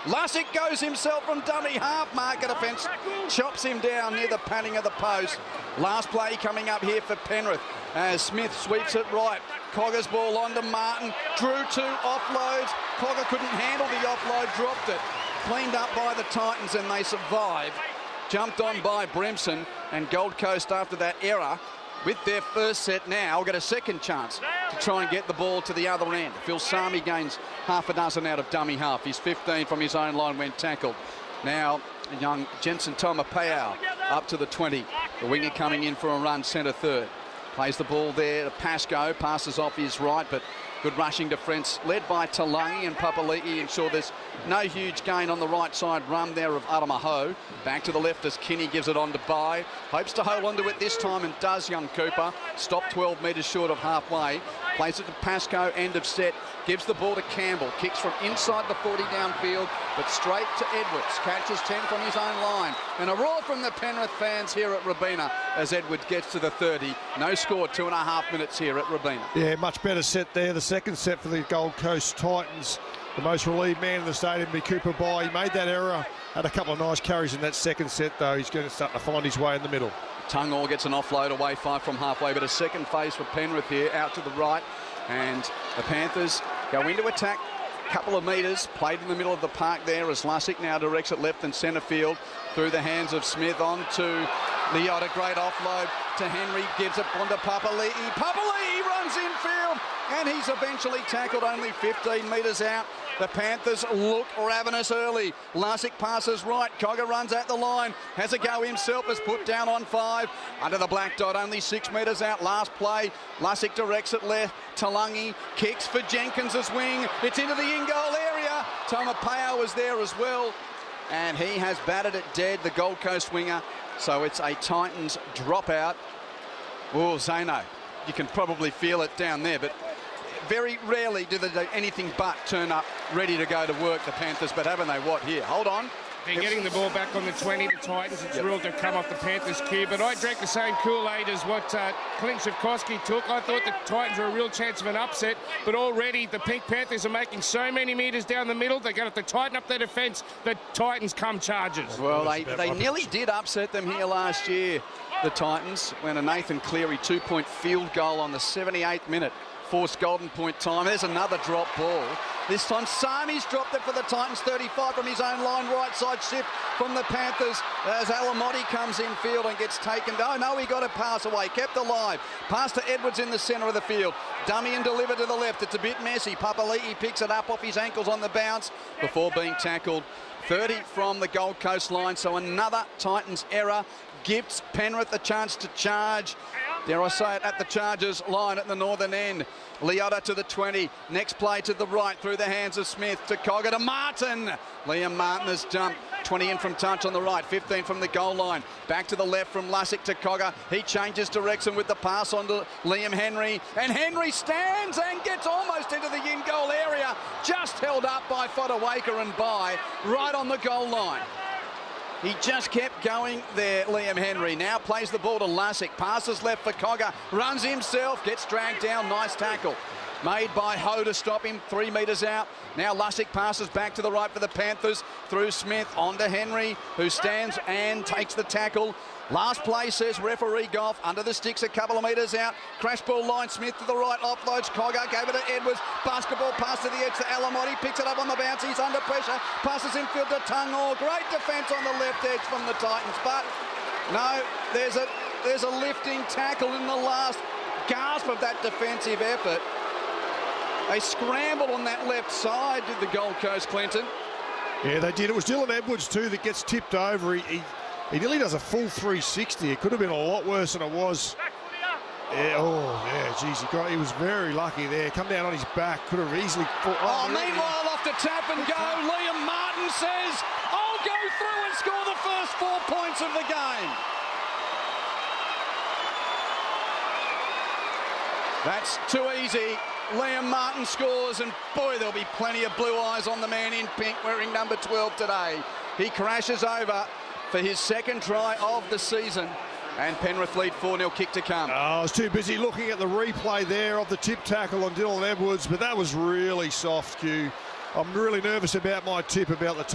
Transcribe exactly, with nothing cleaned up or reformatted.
Lussick goes himself from dummy half marker defence, chops him down near the padding of the post. Last play coming up here for Penrith as Smith sweeps it right. Cogger's ball on to Martin, drew two offloads. Cogger couldn't handle the offload, dropped it. Cleaned up by the Titans and they survive. Jumped on by Brimson, and Gold Coast after that error with their first set now get a second chance to try and get the ball to the other end. Phil Sami gains half a dozen out of dummy half. He's fifteen from his own line when tackled. Now young Jensen Tomapao up to the twenty. The winger coming in for a run, centre third. Plays the ball there to Pascoe, passes off his right, but good rushing defence led by Talangi and Papali'i. Ensure there's no huge gain on the right side run there of Aramaho. Back to the left as Kinney gives it on to Bai. Hopes to hold on to it this time and does young Cooper. Stop twelve metres short of halfway. Plays it to Pascoe, end of set. Gives the ball to Campbell. Kicks from inside the forty downfield, but straight to Edwards. Catches ten from his own line. And a roar from the Penrith fans here at Robina as Edwards gets to the thirty. No score, two and a half minutes here at Robina. Yeah, much better set there. The second set for the Gold Coast Titans. The most relieved man in the stadium, be Cooper Bai. He made that error. Had a couple of nice carries in that second set, though. He's going to start to find his way in the middle. Tungall gets an offload away, five from halfway, but a second phase for Penrith here, out to the right. And the Panthers go into attack. Couple of metres played in the middle of the park there as Lussick now directs it left and centre field through the hands of Smith on to Leota. Great offload to Henry, gives it on to Papali'i. Papali'i runs infield and he's eventually tackled only fifteen metres out. The Panthers look ravenous early. Lussick passes right. Cogger runs at the line. Has a go himself. Is put down on five. Under the black dot, only six metres out. Last play. Lussick directs it left. Talangi kicks for Jenkins' wing. It's into the in-goal area. Tomapao was there as well. And he has batted it dead, the Gold Coast winger. So it's a Titans dropout. Oh, Zano, you can probably feel it down there, but very rarely do they do anything but turn up ready to go to work, the Panthers, but haven't they what here? Hold on. They're getting the ball back on the twenty, the Titans. It's yep. ruled to come off the Panthers' cue, but I drank the same Kool-Aid as what uh, Clint Szyfkowski took. I thought the Titans were a real chance of an upset, but already the Pink Panthers are making so many metres down the middle. They're going to have to tighten up their defence. The Titans come charges. Well, they, they nearly did upset them here last year, the Titans, when a Nathan Cleary two-point field goal on the seventy-eighth minute forced golden point time. There's another drop ball. This time Sami's dropped it for the Titans, thirty-five from his own line, right side shift from the Panthers as Alamotti comes in field and gets taken. Oh no, he got a pass away, kept alive. Pass to Edwards in the centre of the field. Dummy and delivered to the left. It's a bit messy. Papali'i picks it up off his ankles on the bounce before being tackled. thirty from the Gold Coast line, so another Titans error gives Penrith a chance to charge. Dare I say it, at the Chargers line at the northern end. Leota to the twenty. Next play to the right through the hands of Smith to Cogger to Martin. Liam Martin has jumped. twenty in from touch on the right. fifteen from the goal line. Back to the left from Lussick to Cogger. He changes direction with the pass on to Liam Henry. And Henry stands and gets almost into the in-goal area. Just held up by Fodawaker and Bai right on the goal line. He just kept going there, Liam Henry. Now plays the ball to Lussick. Passes left for Cogger. Runs himself. Gets dragged down. Nice tackle made by Ho to stop him three metres out. Now Lussick passes back to the right for the Panthers. Through Smith. On to Henry, who stands and takes the tackle. Last play, says referee Goff. Under the sticks a couple of metres out. Crash ball line. Smith to the right. Offloads. Cogger gave it to Edwards. Basketball pass to the edge to Alamotti. Picks it up on the bounce. He's under pressure. Passes infield to Tungall. Great defence on the left edge from the Titans. But no, there's a, there's a lifting tackle in the last gasp of that defensive effort. They scrambled on that left side, did the Gold Coast, Clinton. Yeah, they did. It was Dylan Edwards, too, that gets tipped over. He, he, he nearly does a full three sixty. It could have been a lot worse than it was. Yeah, oh, yeah, geez, he, got, he was very lucky there. Come down on his back, could have easily... Fought, oh, oh meanwhile, off to tap and go, Liam Martin says, I'll go through and score the first four points of the game. That's too easy. Liam Martin scores, and boy, there'll be plenty of blue eyes on the man in pink wearing number twelve today. He crashes over for his second try of the season, and Penrith lead four nil, kick to come. Oh, I was too busy looking at the replay there of the tip tackle on Dylan Edwards, but that was really soft, Q. I'm really nervous about my tip about the